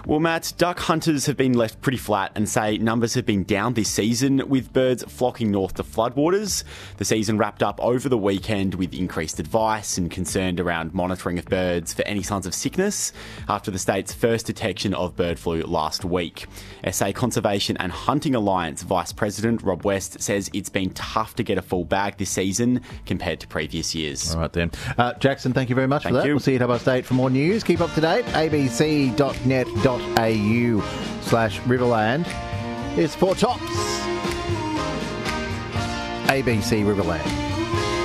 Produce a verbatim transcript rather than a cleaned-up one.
Well, Matt, duck hunters have been left pretty flat and say numbers have been down this season, with birds flocking north to floodwaters. The season wrapped up over the weekend with increased advice and concern around monitoring of birds for any signs of sickness after the state's first detection of bird flu last week. S A Conservation and Hunting Alliance Vice President Rob West says it's been tough to get a full bag this season compared to previous years. All right then. Uh, Jackson, thank you very much Thank for that. you. We'll see you at half past eight for more news. Keep up to date. a b c dot net dot a u slash Riverland is for tops. A B C Riverland.